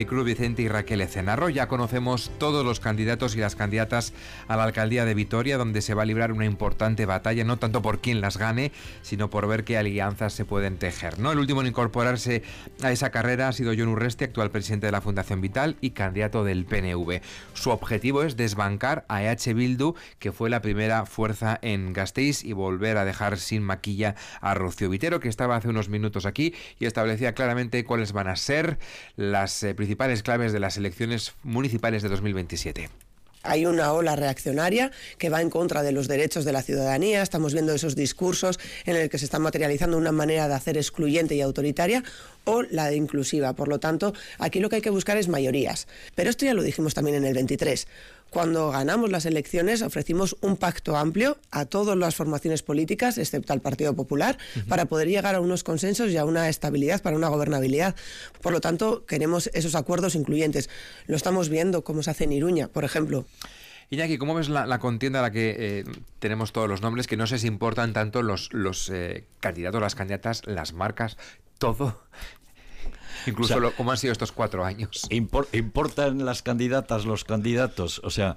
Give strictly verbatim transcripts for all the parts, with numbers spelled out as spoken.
Cruz Vicente y Raquel Ecenarro. Ya conocemos todos los candidatos y las candidatas a la alcaldía de Vitoria, donde se va a librar una importante batalla, no tanto por quién las gane, sino por ver qué alianzas se pueden tejer, ¿no? El último en incorporarse a esa carrera ha sido Jon Urresti, actual presidente de la Fundación Vital y candidato del P N V. Su objetivo es desbancar a E H Bildu, que fue la primera fuerza en Gasteiz, y volver a dejar sin maquilla a Rocío Vitero, que estaba hace unos minutos aquí y establecía claramente cuáles van a ser las eh, principales claves de las elecciones municipales de dos mil veintisiete. Hay una ola reaccionaria que va en contra de los derechos de la ciudadanía. Estamos viendo esos discursos en el que se está materializando una manera de hacer excluyente y autoritaria, o la de inclusiva. Por lo tanto, aquí lo que hay que buscar es mayorías. Pero esto ya lo dijimos también en el veintitrés. Cuando ganamos las elecciones ofrecimos un pacto amplio a todas las formaciones políticas, excepto al Partido Popular, uh-huh. para poder llegar a unos consensos y a una estabilidad, para una gobernabilidad. Por lo tanto, queremos esos acuerdos incluyentes. Lo estamos viendo cómo se hace en Iruña, por ejemplo. Iñaki, ¿cómo ves la, la contienda a la que eh, tenemos todos los nombres? Que no sé si importan tanto los, los eh, candidatos, las candidatas, las marcas, todo. Incluso, o sea, lo, ¿cómo han sido estos cuatro años? Impor, importan las candidatas, los candidatos. O sea,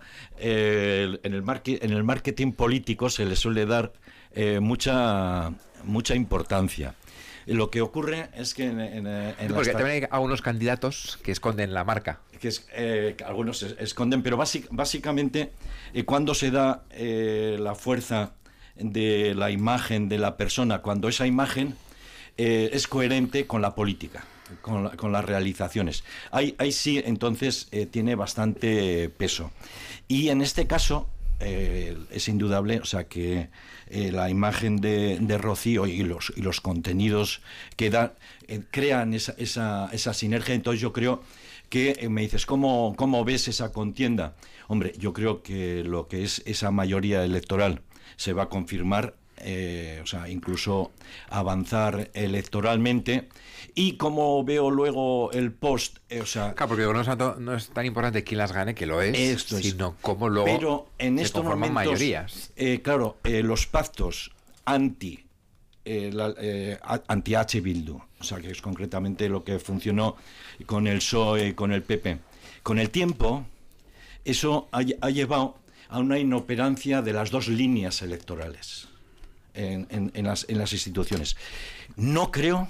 eh, en, el marque, en el marketing político se le suele dar eh, mucha, mucha importancia. Lo que ocurre es que en, en, en sí, porque también hay algunos candidatos que esconden la marca. Que es, eh, algunos esconden, pero basic, básicamente eh, cuando se da eh, la fuerza de la imagen de la persona, cuando esa imagen eh, es coherente con la política, con, la, con las realizaciones. Ahí, ahí sí, entonces, eh, tiene bastante peso. Y en este caso eh, es indudable, o sea, que eh, la imagen de, de Rocío y los, y los contenidos que da, eh, crean esa, esa, esa sinergia. Entonces yo creo que eh, me dices, ¿cómo, ¿cómo ves esa contienda? Hombre, yo creo que lo que es esa mayoría electoral se va a confirmar. Eh, o sea, incluso avanzar electoralmente. Y como veo luego el post, eh, o sea... Claro, porque no es, tanto, no es tan importante quién las gane, que lo es, esto es sino cómo luego pero en se estos conforman momentos, mayorías. Eh, claro, eh, los pactos anti eh, la, eh, anti H Bildu, o sea, que es concretamente lo que funcionó con el P S O E y con el P P. Con el tiempo, eso ha, ha llevado a una inoperancia de las dos líneas electorales. En, en, en, las, en las instituciones. No creo,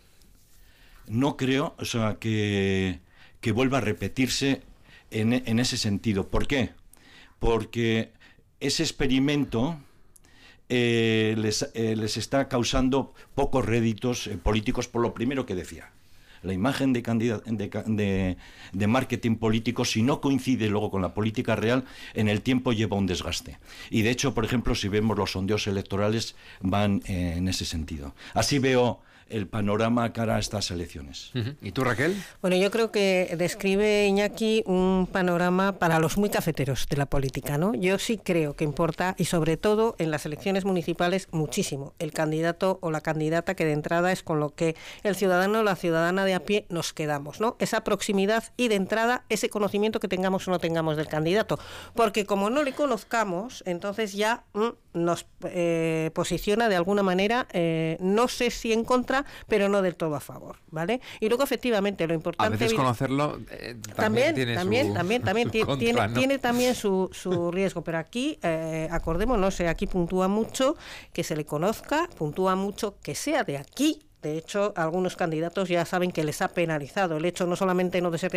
no creo, o sea, que, que vuelva a repetirse en, en ese sentido. ¿Por qué? Porque ese experimento eh, les, eh, les está causando pocos réditos eh, políticos, por lo primero que decía. La imagen de, candida, de, de, de marketing político, si no coincide luego con la política real, en el tiempo lleva un desgaste. Y de hecho, por ejemplo, si vemos los sondeos electorales, van eh, en ese sentido. Así veo el panorama cara a estas elecciones. Uh-huh. ¿Y tú, Raquel? Bueno, yo creo que describe Iñaki un panorama para los muy cafeteros de la política, ¿no? Yo sí creo que importa, y sobre todo en las elecciones municipales, muchísimo el candidato o la candidata, que de entrada es con lo que el ciudadano o la ciudadana de a pie nos quedamos, ¿no? Esa proximidad y de entrada ese conocimiento que tengamos o no tengamos del candidato. Porque como no le conozcamos, entonces ya mm, nos eh, posiciona de alguna manera, eh, no sé si en contra, pero no del todo a favor, ¿vale? Y luego, efectivamente, lo importante... A veces conocerlo eh, también, también tiene también, su, también, también su contra, tiene, ¿no? tiene también su, su riesgo, pero aquí, eh, acordémonos, no sé, aquí puntúa mucho que se le conozca, puntúa mucho que sea de aquí. De hecho, algunos candidatos ya saben que les ha penalizado el hecho no solamente no de ser